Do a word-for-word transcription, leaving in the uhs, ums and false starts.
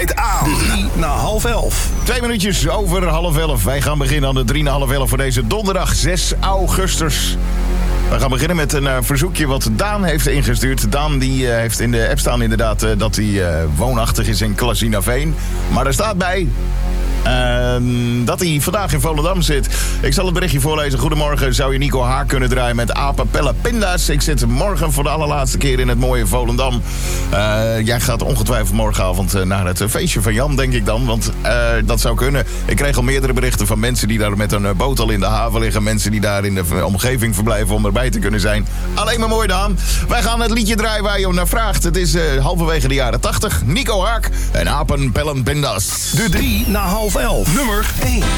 tijd aan. De drie na half elf. Twee minuutjes over half elf. Wij gaan beginnen aan de drie na half elf voor deze donderdag zes augustus. We gaan beginnen met een uh, verzoekje wat Daan heeft ingestuurd. Daan die, uh, heeft in de app staan inderdaad uh, dat hij uh, woonachtig is in Klazinaveen. Maar er staat bij... Uh, dat hij vandaag in Volendam zit. Ik zal het berichtje voorlezen. Goedemorgen, zou je Nico Haak kunnen draaien met Apen, Pellen, Pinda's? Ik zit morgen voor de allerlaatste keer in het mooie Volendam. Uh, jij gaat ongetwijfeld morgenavond uh, naar het feestje van Jan, denk ik dan. Want uh, dat zou kunnen. Ik kreeg al meerdere berichten van mensen die daar met een uh, boot al in de haven liggen. Mensen die daar in de uh, omgeving verblijven om erbij te kunnen zijn. Alleen maar mooi, Daan. Wij gaan het liedje draaien waar je om naar vraagt. Het is uh, halverwege de jaren tachtig. Nico Haak en Apen, Pellen, Pinda's. De drie na half elf. Nummer één.